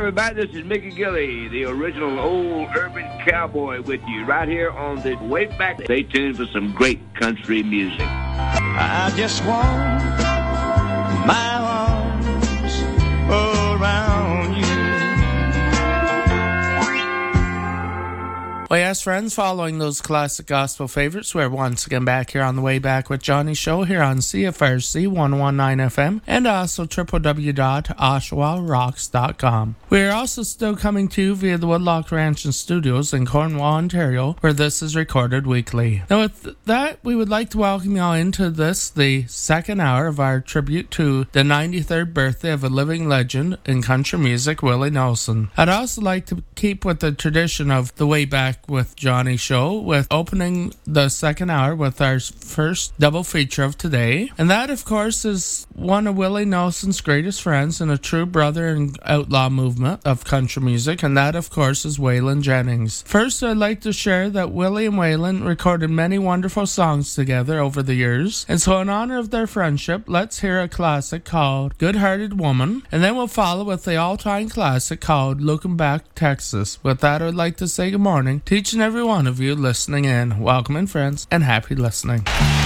everybody. This is Mickey Gilley, the original old urban cowboy, with you right here on the Way Back. Stay tuned for some great country music. I just want my arms around you. Well, yes, friends, following those classic gospel favorites, we're once again back here on the Way Back with Johnny show here on CFRC 119 FM and also www.oshawarocks.com. We are also still coming to you via the Woodlock Ranch and Studios in Cornwall, Ontario, where this is recorded weekly. Now, with that, we would like to welcome you all into this, the second hour of our tribute to the 93rd birthday of a living legend in country music, Willie Nelson. I'd also like to keep with the tradition of the Way Back with Johnny show, with opening the second hour with our first double feature of today. And that, of course, is one of Willie Nelson's greatest friends and a true brother and outlaw movement of country music, and that, of course, is Waylon Jennings. First, I'd like to share that Willie and Waylon recorded many wonderful songs together over the years, and so in honor of their friendship, let's hear a classic called Good-Hearted Woman, and then we'll follow with the all-time classic called Looking Back, Texas. With that, I'd like to say good morning to each and every one of you listening in. Welcome in, friends, and happy listening.